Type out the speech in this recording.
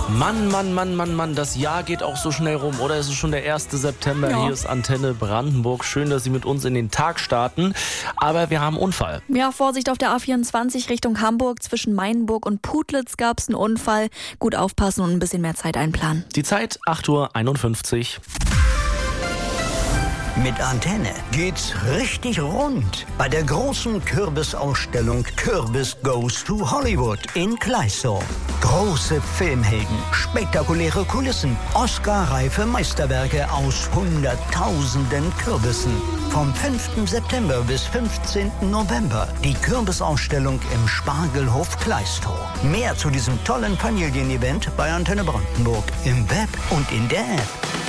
Mann, das Jahr geht auch so schnell rum, oder? Es ist schon der 1. September, Ja. Hier ist Antenne Brandenburg. Schön, dass Sie mit uns in den Tag starten, aber wir haben einen Unfall. Ja, Vorsicht auf der A24 Richtung Hamburg. Zwischen Mainburg und Putlitz gab es einen Unfall. Gut aufpassen und ein bisschen mehr Zeit einplanen. Die Zeit 8:51 Uhr. Mit Antenne geht's richtig rund bei der großen Kürbisausstellung Kürbis Goes to Hollywood in Gleisow. Große Filmhelden, spektakuläre Kulissen, Oscar-reife Meisterwerke aus Hunderttausenden Kürbissen. Vom 5. September bis 15. November die Kürbisausstellung im Spargelhof Gleistow. Mehr zu diesem tollen Familienevent bei Antenne Brandenburg im Web und in der App.